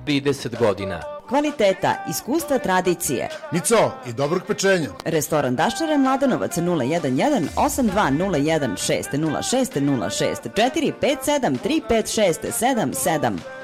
30 godina. Kvaliteta, iskustva, tradicije. Mico i dobrog pečenja. Restoran Daščare Mladenovac 011 8201 606 06 04 57 356 77.